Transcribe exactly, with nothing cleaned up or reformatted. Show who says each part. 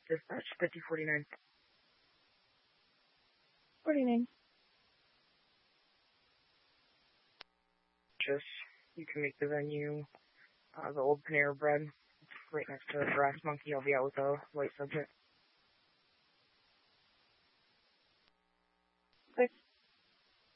Speaker 1: Dispatch fifty forty-nine.
Speaker 2: forty-nine.
Speaker 1: Just, you can make the venue, uh, the old Panera Bread, right next to the Brass Monkey. I'll be out with a white subject.